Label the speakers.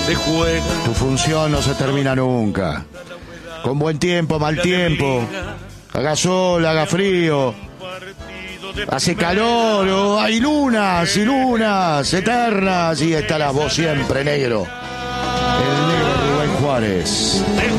Speaker 1: se juega.
Speaker 2: Tu función no se termina nunca. Con buen tiempo, mal tiempo. Haga sol, haga frío. Hace calor, hay lunas y lunas eternas. Y está la voz siempre, negro. El negro Rubén Juárez.